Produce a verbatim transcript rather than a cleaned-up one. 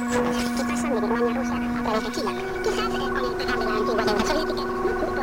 que pasan de Birmania a Rusia a través de China, quizás eh, con el pegar de la antigua deuda soviética.